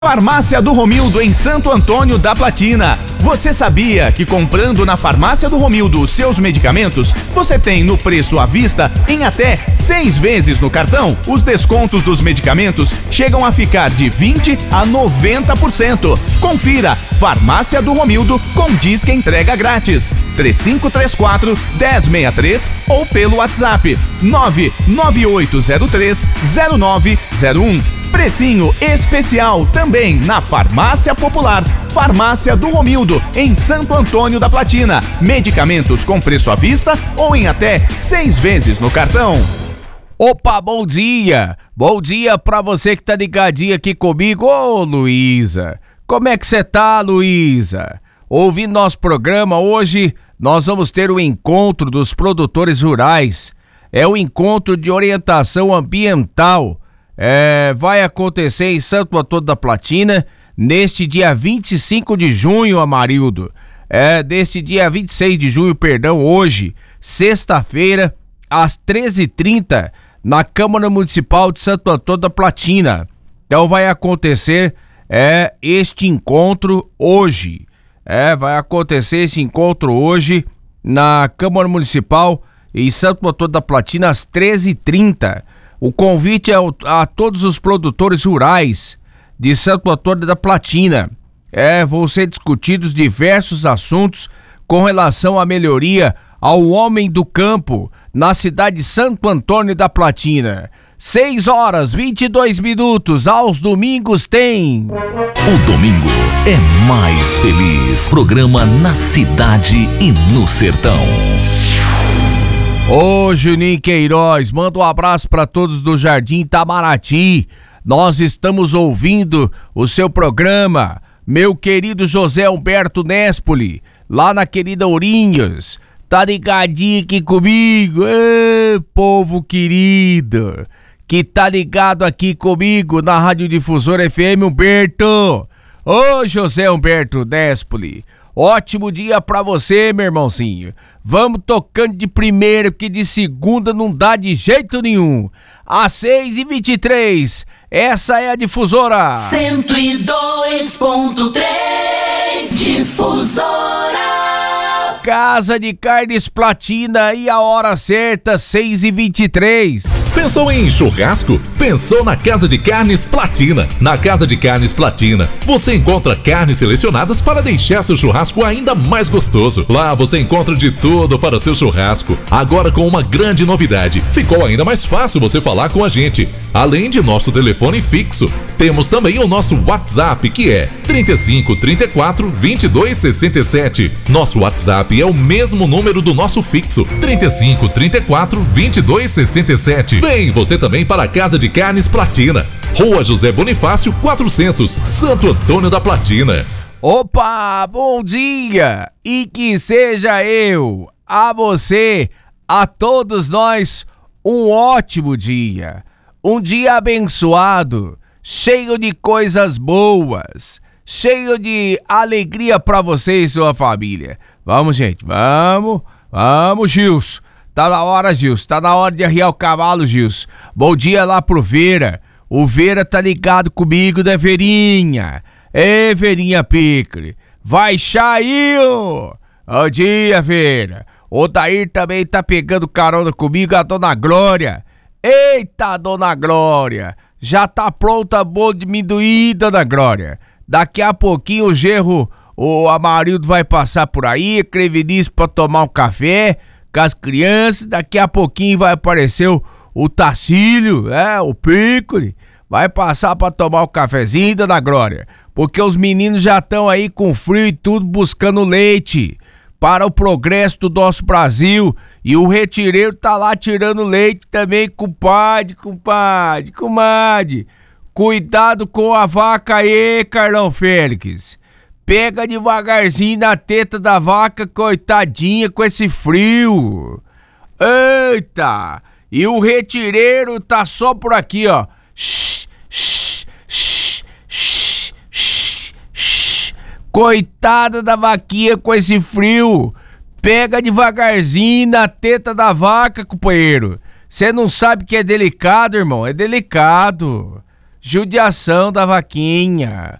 Farmácia do Romildo em Santo Antônio da Platina. Você sabia que comprando na Farmácia do Romildo seus medicamentos, você tem no preço à vista em até 6 vezes no cartão? Os descontos dos medicamentos chegam a ficar de 20% a 90%. Confira, Farmácia do Romildo com disque entrega grátis. 3534-1063 ou pelo WhatsApp 99803-0901. Precinho especial também na Farmácia Popular, Farmácia do Romildo, em Santo Antônio da Platina. Medicamentos com preço à vista ou em até 6 vezes no cartão. Opa, bom dia! Bom dia pra você que tá ligadinho aqui comigo. Ô, Luísa, como é que você tá, Luísa? Ouvindo nosso programa, hoje nós vamos ter o encontro dos produtores rurais. É o encontro de orientação ambiental. Vai acontecer em Santo Antônio da Platina, neste dia 25 de junho, Amarildo. Deste dia 26 de junho, hoje, sexta-feira, às 13h30, na Câmara Municipal de Santo Antônio da Platina. Então vai acontecer este encontro hoje. Vai acontecer esse encontro hoje na Câmara Municipal em Santo Antônio da Platina, às 13h30. O convite é a todos os produtores rurais de Santo Antônio da Platina. Vão ser discutidos diversos assuntos com relação à melhoria ao homem do campo na cidade de Santo Antônio da Platina. 6h22, aos domingos tem... O domingo é mais feliz. Programa na cidade e no sertão. Ô, Juninho Queiroz, manda um abraço para todos do Jardim Itamaraty. Nós estamos ouvindo o seu programa. Meu querido José Humberto Nespoli, lá na querida Ourinhos, tá ligadinho aqui comigo. Povo querido, que tá ligado aqui comigo na Rádio Difusora FM, Humberto. Ô, José Humberto Nespoli, ótimo dia pra você, meu irmãozinho. Vamos tocando de primeira, porque de segunda não dá de jeito nenhum. Às 6h23, essa é a Difusora 102.3 Difusora. Casa de Carnes Platina e a hora certa, 6h23. Pensou em churrasco? Pensou na Casa de Carnes Platina. Na Casa de Carnes Platina, você encontra carnes selecionadas para deixar seu churrasco ainda mais gostoso. Lá você encontra de tudo para seu churrasco. Agora com uma grande novidade, ficou ainda mais fácil você falar com a gente. Além de nosso telefone fixo, temos também o nosso WhatsApp, que é 3534-2267. Nosso WhatsApp é o mesmo número do nosso fixo, 3534-2267. Vem você também para a Casa de Carnes Platina, Rua José Bonifácio 400, Santo Antônio da Platina. Opa, bom dia! E que seja eu, a você, a todos nós, um ótimo dia. Um dia abençoado, cheio de coisas boas, cheio de alegria para você e sua família. Vamos, gente, vamos, Gilson. Tá na hora, Gilson, tá na hora de arriar o cavalo, Gilson. Bom dia lá pro Vera. O Vera tá ligado comigo, da Verinha. Verinha Picre. Vai, Chail! Bom dia, Vera. O Dair também tá pegando carona comigo, a Dona Glória. Eita, Dona Glória. Já tá pronta a bolo de amendoim, Dona Glória. Daqui a pouquinho o genro, o Amarildo, vai passar por aí, Crevenice, pra tomar um café com as crianças. Daqui a pouquinho vai aparecer o Tacílio, o Piccoli. Vai passar pra tomar o cafezinho, Dona Glória, porque os meninos já estão aí com frio e tudo buscando leite para o progresso do nosso Brasil. E o retireiro tá lá tirando leite também, comadre. Cuidado com a vaca aí, Carlão Félix. Pega devagarzinho na teta da vaca, coitadinha, com esse frio. Eita! E o retireiro tá só por aqui, ó. Coitada da vaquinha com esse frio. Pega devagarzinho na teta da vaca, companheiro. Você não sabe que é delicado, irmão? É delicado. judiação da vaquinha.